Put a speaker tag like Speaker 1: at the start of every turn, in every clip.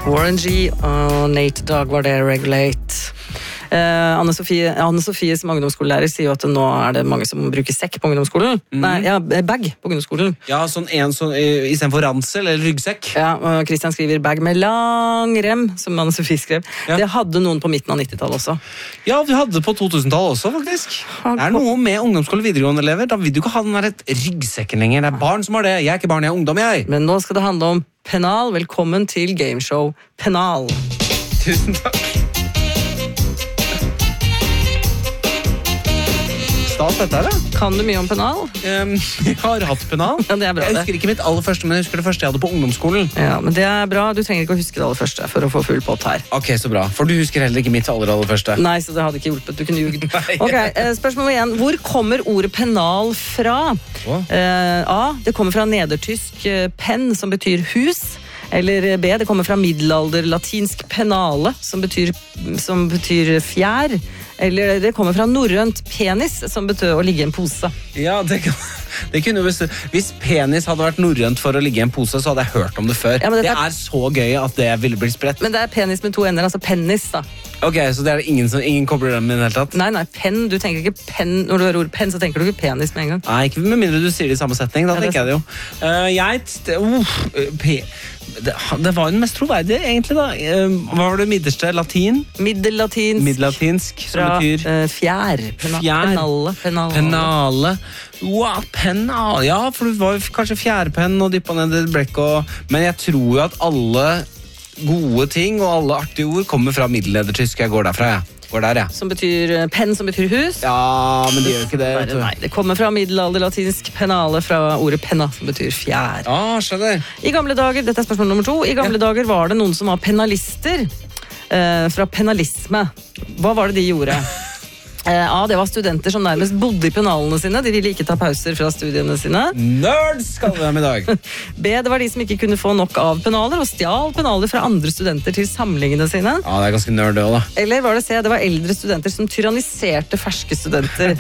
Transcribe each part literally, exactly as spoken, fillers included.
Speaker 1: Warren G og Nate Dogg var det, Regulate. Uh, Anne Sofie, Anne Sofie som ungdomsskolelærer sier jo at nå er det mange som bruker sekk på ungdomsskolen. Mm. Nei, ja, bag på ungdomsskolen.
Speaker 2: Ja, sånn en sånn, i stedet for ransel eller ryggsekk.
Speaker 1: Ja, og Christian skriver bag med lang rem, som Anne Sofie skrev. Ja. Det hadde noen på midten av nittitallet også.
Speaker 2: Ja, vi hadde det på totusentallet også, faktisk. Det er noe med ungdomsskole videregående elever. Da vil du ikke ha den der ryggsekken lenger. Det er barn som har det. Jeg er ikke barn, jeg er ungdom, jeg.
Speaker 1: Men nå skal det handle om Pennal. Velkommen til gameshow Pennal.
Speaker 2: Tusen takk. Dette her, da.
Speaker 1: Kan du mye om Pennal?
Speaker 2: Um, jeg har hatt Pennal.
Speaker 1: Ja, det er bra,
Speaker 2: jeg husker ikke mitt aller første, men jeg husker det første jeg hadde på ungdomsskolen.
Speaker 1: Ja, men det er bra. Du trenger ikke å huske det aller første for å få full pott her.
Speaker 2: Ok, så bra. For du husker heller ikke mitt aller, aller første.
Speaker 1: Nei, så det hadde ikke hjulpet. Du kunne ljuget. Ok, spørsmål nummer én. Hvor kommer ordet pennal fra? Oh. Uh, A. Det kommer fra nedertysk penn, som betyr hus. Eller B. Det kommer fra middelalder latinsk pennale, som betyr, som betyr fjær. Eller det kommer fra norrønt penis, som betyr å ligge i en pose.
Speaker 2: Ja, det, kan, det kunne hvis, hvis penis hadde vært norrønt for å ligge i en pose, så hadde jeg hørt om det før. Ja, det er, er så gøy at det ville bli spredt.
Speaker 1: Men det er penis med to ender, altså pennis da.
Speaker 2: Ok, så det er det ingen som ingen kobler dem i det hele tatt?
Speaker 1: Nei, nei, penn, du tenker ikke penn, når du hører ordet penn, så tenker du ikke penis med en gang.
Speaker 2: Nei, ikke med mindre du sier det i samme setning, da ja, tenker jeg det jo. Uh, jeg, uh, pe, det, det var jo den mest troverdige, egentlig da. Uh, hva var det midterste? Latin?
Speaker 1: Middellatinsk.
Speaker 2: Middellatinsk, som
Speaker 1: fra,
Speaker 2: betyr?
Speaker 1: Uh, fjær. Penna, fjær. Penale. Penale.
Speaker 2: Penale. Wow, pennal. Ja, for du var jo kanskje fjærpenn og dyppet ned i blekk og... Men jeg tror jo at alle gode ting og alle artige ord kommer fra middelnedertysk. Jeg går derfra, jeg. Går der, ja.
Speaker 1: Som betyr penn, som betyr hus.
Speaker 2: Ja, men det gjør ikke det.
Speaker 1: Nei, nei, det kommer fra middelalder latinsk pennale, fra ordet penna, som betyr fjær.
Speaker 2: Ja, skjønner.
Speaker 1: I gamle dager, dette er spørsmål nummer to, i gamle ja. dager var det noen som var pennalister eh, fra pennalisme. Hva var det de gjorde? A, det var studenter som nærmest bodde i pennalene sine. De ville ikke ta pauser fra studiene sine.
Speaker 2: Nerds kaller vi dem i dag.
Speaker 1: B, det var de som ikke kunne få nok av pennaler og stjal pennaler fra andre studenter til samlingene sine.
Speaker 2: Ja, det er ganske nerd det også, da.
Speaker 1: Eller var det C, det var eldre studenter som tyranniserte ferske studenter.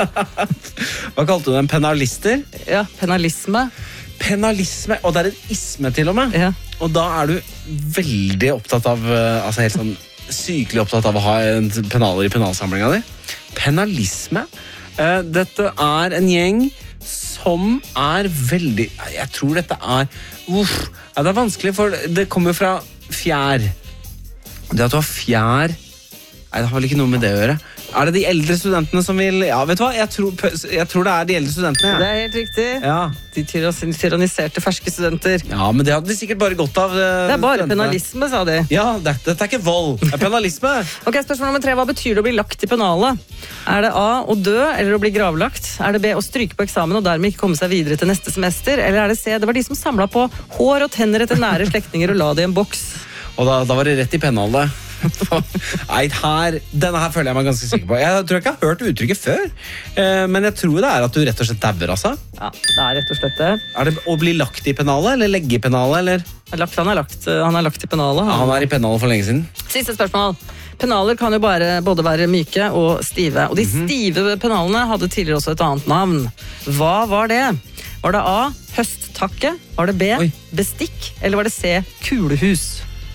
Speaker 2: Hva kalte du dem? Pennalister?
Speaker 1: Ja, pennalisme.
Speaker 2: Pennalisme, og det er en isme til og med.
Speaker 1: Ja.
Speaker 2: Og da er du veldig opptatt av, altså helt sånn sykelig opptatt av å ha pennaler i pennalsamlinga di. Pennalisme. Uh, dette er en gjeng som er veldig... Jeg tror dette er... Uff, ja, det er vanskelig, for det kommer fra fjær. Det at du har fjær... Nei, det har vel ikke noe med det å gjøre. Er det de eldre studentene som vil... Ja, vet du hva? Jeg tror, jeg tror det er de eldre studentene. Ja.
Speaker 1: Det er helt riktig.
Speaker 2: Ja.
Speaker 1: De tyranniserte ferske studenter.
Speaker 2: Ja, men det hadde de sikkert bare godt av. Uh,
Speaker 1: det er bare pennalisme, sa de.
Speaker 2: Ja, dette, dette er ikke vold. Det er pennalisme.
Speaker 1: Ok, spørsmål nummer tre. Hva betyr det å bli lagt i pennalet? Er det A, å dø eller å bli gravlagt? Er det B, å stryke på eksamen og dermed ikke komme seg videre til neste semester? Eller er det C, det var de som samlet på hår og tenner etter nære slektninger og la det i en boks?
Speaker 2: Og da, da var det rett i pennalet. Nei, her, denne her føler jeg meg ganske sikker på. Jeg tror jeg ikke jeg har hørt uttrykket før, eh, men jeg tror det er at du rett og slett dauer, altså.
Speaker 1: Ja, det er rett og slett det.
Speaker 2: Er det å bli lagt i pennalet, eller legge i pennalet, eller?
Speaker 1: Lagt, han, er lagt, han er lagt i pennalet. Han.
Speaker 2: Ja, han er i pennalet for lenge siden.
Speaker 1: Siste spørsmål. Pennaler kan jo bare både være myke og stive, og de stive pennalene hadde tidligere også et annet navn. Hva var det? Var det A, høsttakke? Var det B, Oi. bestikk? Eller var det C, kulehus?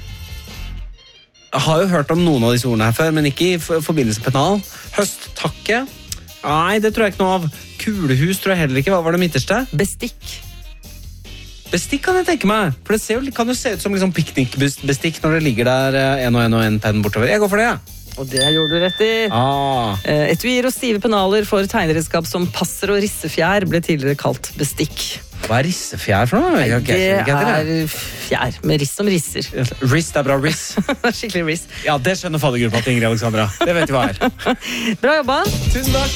Speaker 2: Jeg har jo hørt om noen av disse ordene her før, men ikke i forbindelse med pennal. Høsttakke? Nei, det tror jeg ikke noe av. Kulehus tror jeg heller ikke. Hva var det midterste?
Speaker 1: Bestikk.
Speaker 2: Bestikk kan jeg tenke meg. For det ser jo, kan jo se ut som liksom piknikbestikk når det ligger der en og en og en penn bortover. Jeg går for det, ja.
Speaker 1: Og det gjorde du rett i.
Speaker 2: Ah.
Speaker 1: Etuier og stive pennaler for tegneredskap som passer og rissefjær ble tidligere kalt bestikk.
Speaker 2: Hva er rissefjær for noe?
Speaker 1: Nei, det er fjær med riss som risser.
Speaker 2: Riss, det er bra riss.
Speaker 1: Skikkelig riss.
Speaker 2: Ja, det skjønner faddergruppa til Ingrid Alexandra. Det vet du hva er.
Speaker 1: Bra jobba.
Speaker 2: Tusen takk.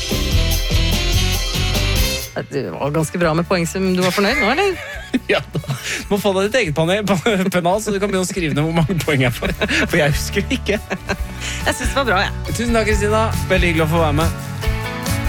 Speaker 1: Det var ganske bra med poeng som du var fornøyd nå, eller?
Speaker 2: Ja, du må få deg ditt eget panel, pennal, så du kan begynne å skrive ned hvor mange poeng jeg får. For jeg husker det ikke.
Speaker 1: Jeg synes det var bra, ja.
Speaker 2: Tusen takk, Kristina. Veldig hyggelig å få være med.